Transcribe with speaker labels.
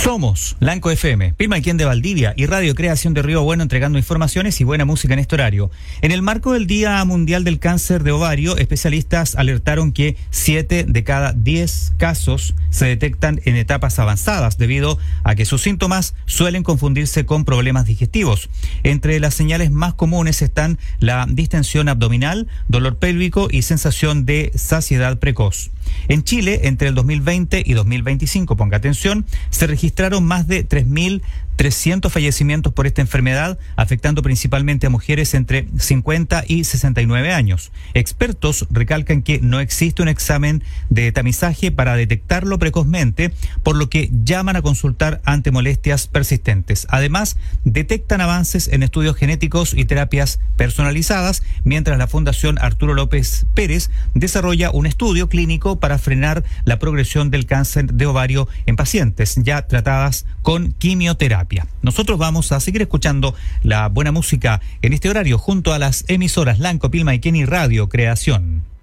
Speaker 1: Somos Lanco FM, Pilmaiquén de Valdivia y Radio Creación de Río Bueno, entregando informaciones y buena música en este horario. En el marco del Día Mundial del Cáncer de Ovario, especialistas alertaron que 7 de cada 10 casos se detectan en etapas avanzadas debido a que sus síntomas suelen confundirse con problemas digestivos. Entre las señales más comunes están la distensión abdominal, dolor pélvico y sensación de saciedad precoz. En Chile, entre el 2020 y 2025, ponga atención, se registraron más de 3.300 fallecimientos por esta enfermedad, afectando principalmente a mujeres entre 50 y 69 años. Expertos recalcan que no existe un examen de tamizaje para detectarlo precozmente, por lo que llaman a consultar ante molestias persistentes. Además, detectan avances en estudios genéticos y terapias personalizadas, mientras la Fundación Arturo López Pérez desarrolla un estudio clínico para frenar la progresión del cáncer de ovario en pacientes ya tratadas con quimioterapia. Nosotros vamos a seguir escuchando la buena música en este horario junto a las emisoras Lanco, Pilmaiquén y Radio Creación.